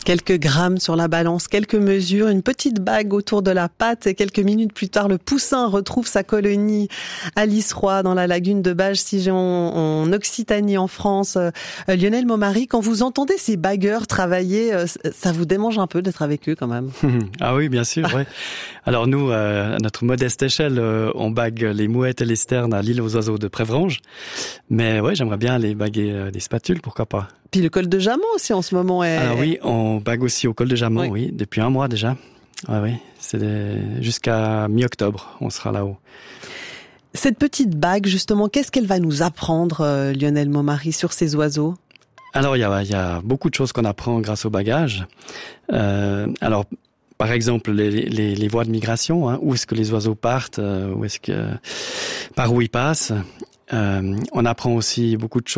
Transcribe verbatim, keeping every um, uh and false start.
Quelques grammes sur la balance, quelques mesures, une petite bague autour de la patte et quelques minutes plus tard, le poussin retrouve sa colonie à Lisseroy dans la lagune de Bages-Sigeon en Occitanie en France. Euh, Lionel Momary, quand vous entendez ces bagueurs travailler, euh, ça vous démange un peu d'être avec eux quand même? Ah oui, bien sûr. Ouais. Alors nous, euh, à notre modeste échelle, euh, on bague les mouettes et les sternes à l'île aux oiseaux de Prévrange. Mais ouais, j'aimerais bien aller baguer euh, des spatules, pourquoi pas. Puis le col de Jamant aussi en ce moment est... Alors oui, on bague aussi au col de Jamant, oui, oui depuis un mois déjà. Ouais, oui, c'est des... jusqu'à mi-octobre, on sera là-haut. Cette petite bague, justement, qu'est-ce qu'elle va nous apprendre, euh, Lionel Momary, sur ces oiseaux? Alors il y a, il y a beaucoup de choses qu'on apprend grâce au bagage. Euh, alors par exemple les, les, les voies de migration, hein, où est-ce que les oiseaux partent, euh, où est-ce que, par où ils passent. Euh, on apprend aussi beaucoup de choses.